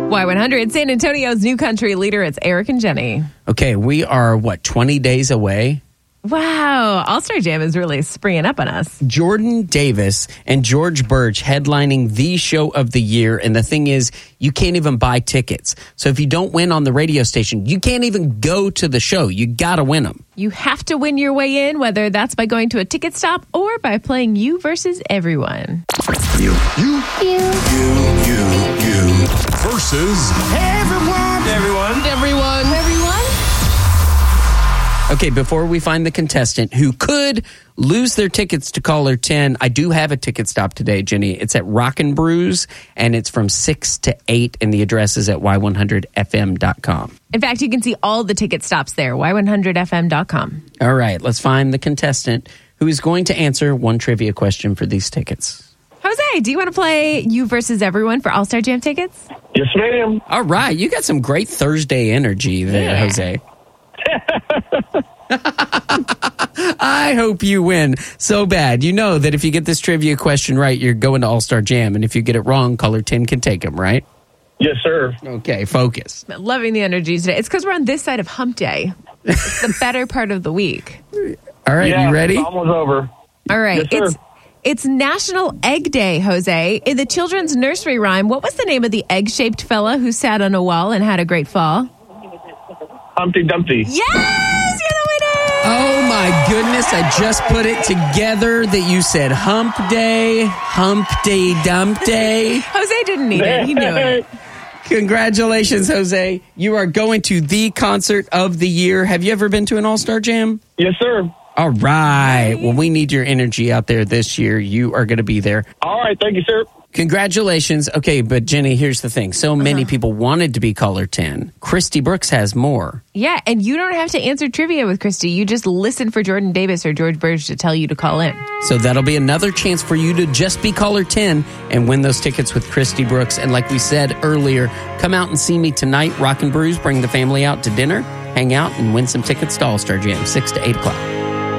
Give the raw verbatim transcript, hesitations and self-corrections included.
Y one hundred, San Antonio's new country leader. It's Eric and Jenny. Okay, we are, what, twenty days away? Wow, All-Star Jam is really springing up on us. Jordan Davis and George Burch headlining the show of the year. And the thing is, you can't even buy tickets. So if you don't win on the radio station, you can't even go to the show. You got to win them. You have to win your way in, whether that's by going to a ticket stop or by playing You versus Everyone. You. You. You. You. You. You. Versus everyone. Everyone. Everyone. Everyone? Okay, before we find the contestant who could lose their tickets to caller ten, I do have a ticket stop today, Jenny. It's at Rockin' Brews, and it's from six to eight, and the address is at y one hundred f m dot com. In fact, you can see all the ticket stops there, y one hundred f m dot com. All right, let's find the contestant who is going to answer one trivia question for these tickets. Jose, do you want to play You versus Everyone for All-Star Jam tickets? Yes, ma'am. All right, you got some great Thursday energy there, Yeah. Jose. I hope you win so bad. You know that if you get this trivia question right, you're going to All-Star Jam. And if you get it wrong, caller ten can take them, right? Yes, sir. Okay, focus. Loving the energy today. It's because we're on this side of hump day. It's the better part of the week. All right, yeah, you ready? It's almost over. All right. Yes, sir. it's it's National Egg Day, Jose. In the children's nursery rhyme, what was the name of the egg-shaped fella who sat on a wall and had a great fall? Humpty Dumpty. Yes! You're the winner! Oh, my goodness. I just put it together that you said hump day, humpty dump day. Jose didn't need it. He knew it. Congratulations, Jose. You are going to the concert of the year. Have you ever been to an All-Star Jam? Yes, sir. All right. Well, we need your energy out there this year. You are going to be there. All right. Thank you, sir. Congratulations. Okay, but Jenny, here's the thing. So many Uh-huh. people wanted to be caller ten. Christy Brooks has more. Yeah, and you don't have to answer trivia with Christy. You just listen for Jordan Davis or George Burge to tell you to call in. So that'll be another chance for you to just be caller ten and win those tickets with Christy Brooks. And like we said earlier, come out and see me tonight. Rockin' Brews, bring the family out to dinner, hang out, and win some tickets to All-Star Jam, six to eight o'clock.